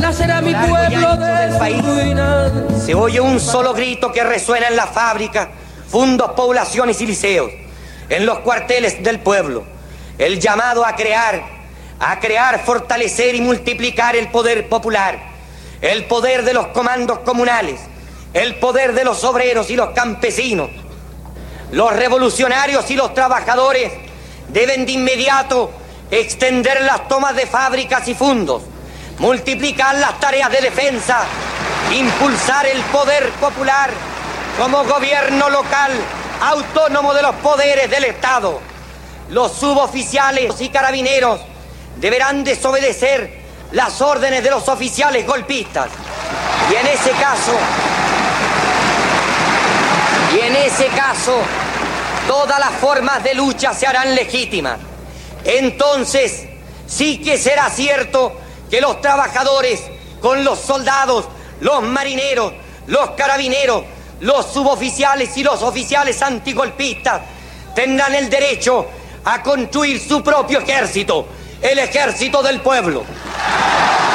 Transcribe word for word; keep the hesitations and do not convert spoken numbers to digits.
nacerá mi pueblo del país. Se oye un solo grito que resuena en las fábricas, fundos, poblaciones y liceos, en los cuarteles del pueblo. El llamado a crear, a crear, fortalecer y multiplicar el poder popular, el poder de los comandos comunales, el poder de los obreros y los campesinos. Los revolucionarios y los trabajadores deben de inmediato extender las tomas de fábricas y fundos, multiplicar las tareas de defensa, impulsar el poder popular como gobierno local autónomo de los poderes del Estado. Los suboficiales y carabineros deberán desobedecer las órdenes de los oficiales golpistas. Y en ese caso, y en ese caso, todas las formas de lucha se harán legítimas. Entonces, sí que será cierto que los trabajadores, con los soldados, los marineros, los carabineros, los suboficiales y los oficiales antigolpistas, tendrán el derecho a construir su propio ejército, el ejército del pueblo.